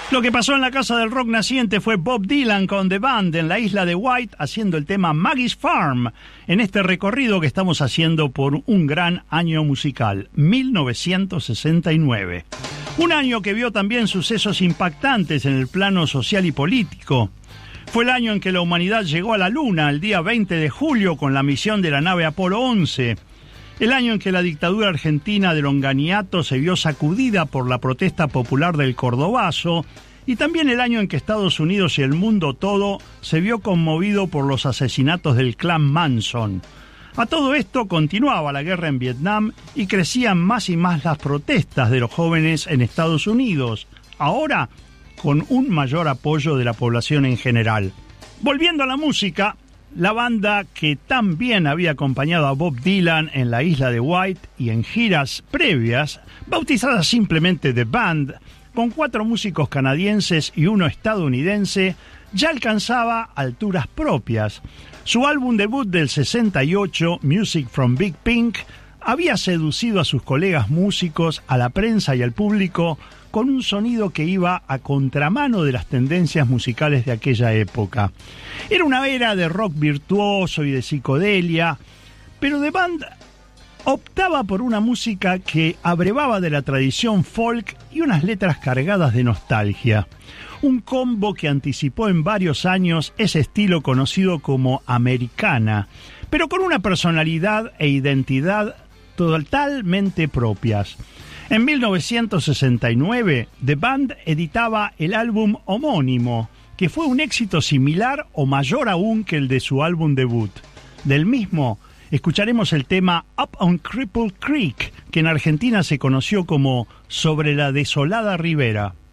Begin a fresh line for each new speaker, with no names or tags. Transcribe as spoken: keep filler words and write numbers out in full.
Lo que pasó en la casa del rock naciente fue Bob Dylan con The Band en la isla de White haciendo el tema Maggie's Farm en este recorrido que estamos haciendo por un gran año musical, mil novecientos sesenta y nueve. Un año que vio también sucesos impactantes en el plano social y político. Fue el año en que la humanidad llegó a la Luna, el día veinte de julio, con la misión de la nave Apolo once. El año en que la dictadura argentina de Longaniato se vio sacudida por la protesta popular del Cordobazo, y también el año en que Estados Unidos y el mundo todo se vio conmovido por los asesinatos del clan Manson. A todo esto continuaba la guerra en Vietnam y crecían más y más las protestas de los jóvenes en Estados Unidos, ahora con un mayor apoyo de la población en general. Volviendo a la música, la banda que tan bien había acompañado a Bob Dylan en la isla de White y en giras previas, bautizada simplemente The Band, con cuatro músicos canadienses y uno estadounidense, ya alcanzaba alturas propias. Su álbum debut del sesenta y ocho, Music from Big Pink, había seducido a sus colegas músicos, a la prensa y al público con un sonido que iba a contramano de las tendencias musicales de aquella época. Era una era de rock virtuoso y de psicodelia, pero The Band optaba por una música que abrevaba de la tradición folk y unas letras cargadas de nostalgia. Un combo que anticipó en varios años ese estilo conocido como americana, pero con una personalidad e identidad totalmente propias. En mil novecientos sesenta y nueve, The Band editaba el álbum homónimo, que fue un éxito similar o mayor aún que el de su álbum debut. Del mismo, escucharemos el tema Up on Cripple Creek, que en Argentina se conoció como Sobre la desolada ribera.